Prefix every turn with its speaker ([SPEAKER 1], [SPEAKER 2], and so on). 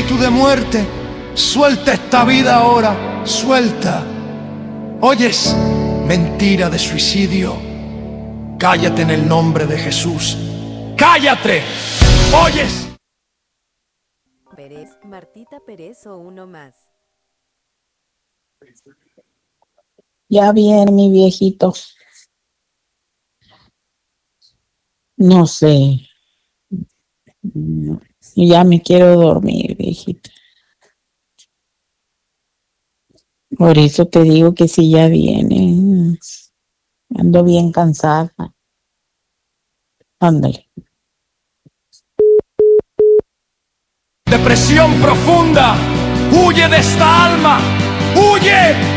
[SPEAKER 1] espíritu de muerte, suelta esta vida ahora, suelta. ¿Oyes? Mentira de suicidio. Cállate en el nombre de Jesús. ¡Cállate! ¿Oyes?
[SPEAKER 2] Pérez, Martita Pérez o uno más.
[SPEAKER 3] Ya viene mi viejito. No sé. Ya me quiero dormir, viejito. Por eso te digo que si ya viene. Ando bien cansada. Ándale.
[SPEAKER 1] Depresión profunda. Huye de esta alma. ¡Huye!